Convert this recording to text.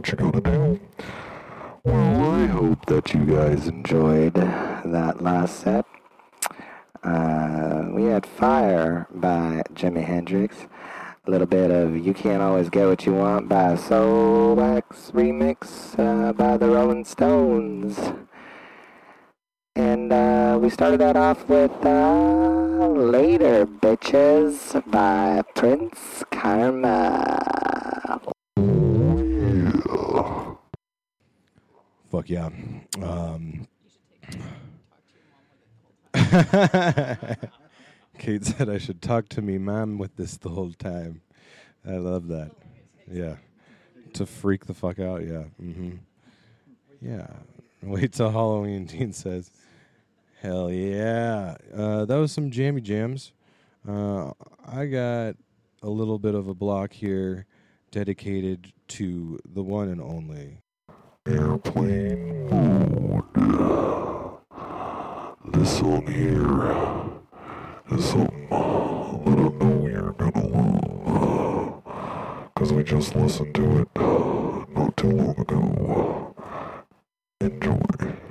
what you gonna do? Well, I hope that you guys enjoyed that last set. We had Fire by Jimi Hendrix. A little bit of You Can't Always Get What You Want by Soul Wax remix by the Rolling Stones. And we started that off with Later Bitches by Prince Karma. Fuck yeah. Kate said I should talk to me mom with this the whole time. I love that. Yeah. To freak the fuck out, yeah. Mm-hmm. Yeah. Wait till Halloween, Dean says. Hell yeah. That was some jammy jams. I got a little bit of a block here dedicated to the one and only Airplane mode. This song here is something that I know you're gonna love, cause we just listened to it not too long ago. Enjoy.